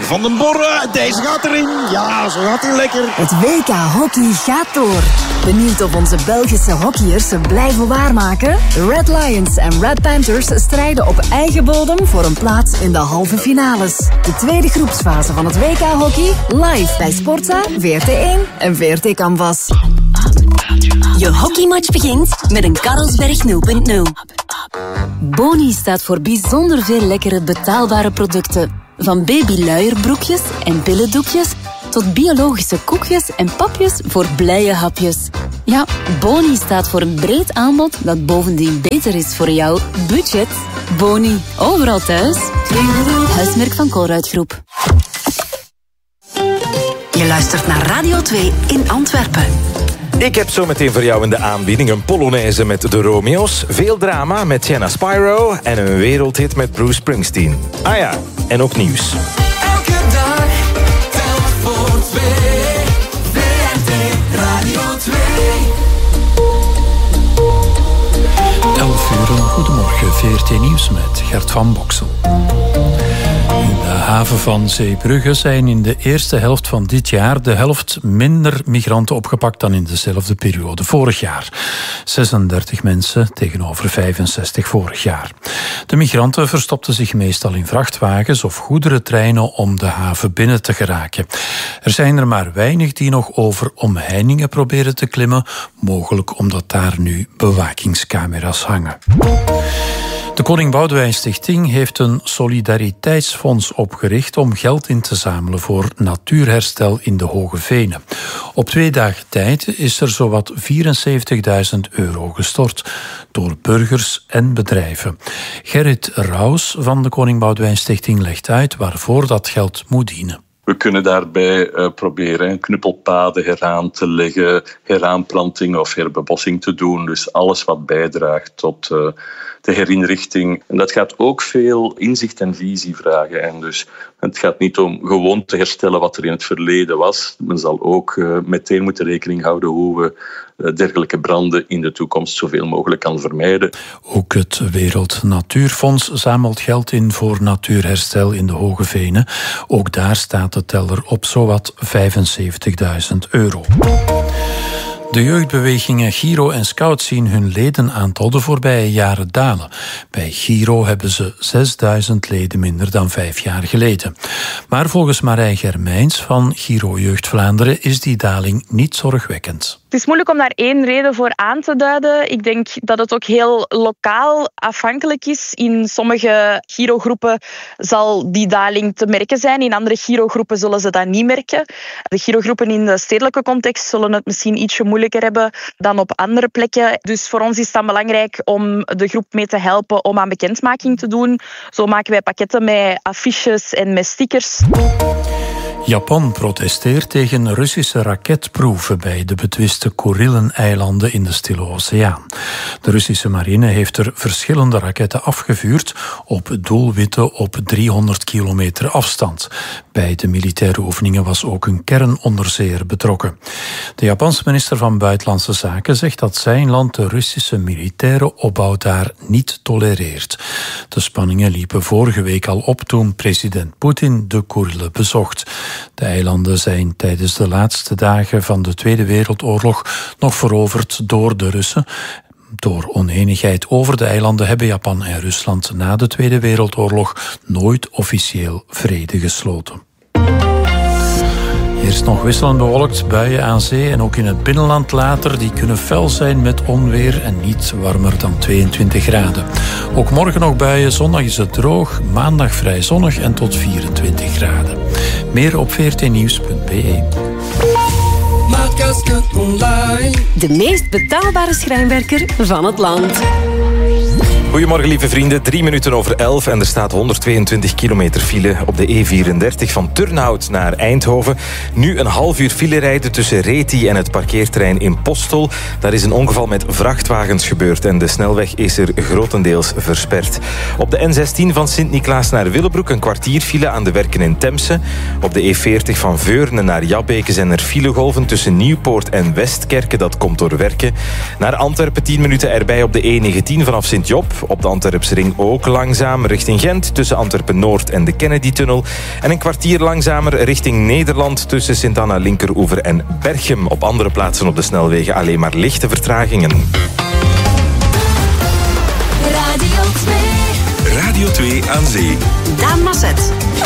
Van den Borre, deze gaat erin. Ja, zo gaat hij lekker. Het WK Hockey gaat door. Benieuwd of onze Belgische hockeyers ze blijven waarmaken? Red Lions en Red Panthers strijden op eigen bodem voor een plaats in de halve finales. De tweede groepsfase van het WK Hockey live bij Sportza, VRT1 en VRT Canvas. Je hockeymatch begint met een Carlsberg 0.0. Boni staat voor bijzonder veel lekkere betaalbare producten. Van babyluierbroekjes en billendoekjes tot biologische koekjes en papjes voor blije hapjes. Ja, Boni staat voor een breed aanbod dat bovendien beter is voor jouw budget. Boni, overal thuis. Huismerk van Colruyt Groep. Je luistert naar Radio 2 in Antwerpen. Ik heb zo meteen voor jou in de aanbieding een Polonaise met de Romeo's, veel drama met Sienna Spyro en een wereldhit met Bruce Springsteen. Ah ja, en ook nieuws. Elke dag telt voor twee. VRT Radio 2. 11 uur, goedemorgen, VRT Nieuws met Gert van Boksel. In de haven van Zeebrugge zijn in de eerste helft van dit jaar de helft minder migranten opgepakt dan in dezelfde periode vorig jaar. 36 mensen tegenover 65 vorig jaar. De migranten verstopten zich meestal in vrachtwagens of goederentreinen om de haven binnen te geraken. Er zijn er maar weinig die nog over omheiningen proberen te klimmen, mogelijk omdat daar nu bewakingscamera's hangen. De Koning Boudewijn Stichting heeft een solidariteitsfonds opgericht om geld in te zamelen voor natuurherstel in de Hoge Venen. Op 2 dagen tijd is er zowat €74.000 gestort door burgers en bedrijven. Gerrit Raus van de Koning Boudewijn Stichting legt uit waarvoor dat geld moet dienen. We kunnen daarbij proberen knuppelpaden heraan te leggen, heraanplanting of herbebossing te doen. Dus alles wat bijdraagt tot de herinrichting. En dat gaat ook veel inzicht en visie vragen. En dus het gaat niet om gewoon te herstellen wat er in het verleden was. Men zal ook meteen moeten rekening houden hoe we dergelijke branden in de toekomst zoveel mogelijk kan vermijden. Ook het Wereld Natuurfonds zamelt geld in voor natuurherstel in de Hoge Venen. Ook daar staat de teller op zowat €75.000. De jeugdbewegingen Giro en Scout zien hun ledenaantal de voorbije jaren dalen. Bij Giro hebben ze 6.000 leden minder dan 5 jaar geleden. Maar volgens Marij Germijns van Giro Jeugd Vlaanderen is die daling niet zorgwekkend. Het is moeilijk om daar één reden voor aan te duiden. Ik denk dat het ook heel lokaal afhankelijk is. In sommige Giro-groepen zal die daling te merken zijn. In andere Giro-groepen zullen ze dat niet merken. De Giro-groepen in de stedelijke context zullen het misschien ietsje moeilijker hebben dan op andere plekken. Dus voor ons is het dan belangrijk om de groep mee te helpen om aan bekendmaking te doen. Zo maken wij pakketten met affiches en met stickers. Japan protesteert tegen Russische raketproeven bij de betwiste Kurillen-eilanden in de Stille Oceaan. De Russische marine heeft er verschillende raketten afgevuurd op doelwitten op 300 kilometer afstand. Bij de militaire oefeningen was ook een kernonderzeeër betrokken. De Japanse minister van Buitenlandse Zaken zegt dat zijn land de Russische militaire opbouw daar niet tolereert. De spanningen liepen vorige week al op toen president Poetin de Kurillen bezocht. De eilanden zijn tijdens de laatste dagen van de Tweede Wereldoorlog nog veroverd door de Russen. Door onenigheid over de eilanden hebben Japan en Rusland na de Tweede Wereldoorlog nooit officieel vrede gesloten. Eerst nog wisselend bewolkt, buien aan zee en ook in het binnenland later. Die kunnen fel zijn met onweer en niet warmer dan 22 graden. Ook morgen nog buien, zondag is het droog, maandag vrij zonnig en tot 24 graden. Meer op vrtnieuws.be. De meest betaalbare schrijnwerker van het land. Goedemorgen lieve vrienden, 3 minuten over 11 en er staat 122 kilometer file op de E34 van Turnhout naar Eindhoven. Nu een half uur file rijden tussen Reti en het parkeerterrein in Postel. Daar is een ongeval met vrachtwagens gebeurd en de snelweg is er grotendeels versperd. Op de N16 van Sint-Niklaas naar Willebroek een kwartier file aan de werken in Temse. Op de E40 van Veurne naar Jabbeke zijn er filegolven tussen Nieuwpoort en Westkerke. Dat komt door werken. Naar Antwerpen 10 minuten erbij op de E19 vanaf Sint-Job. Op de Antwerpse ring ook langzaam richting Gent tussen Antwerpen-Noord en de Kennedy-tunnel. En een kwartier langzamer richting Nederland tussen Sint-Anna-Linkeroever en Berchem. Op andere plaatsen op de snelwegen alleen maar lichte vertragingen. Radio 2 aan Zee. Daan Masset.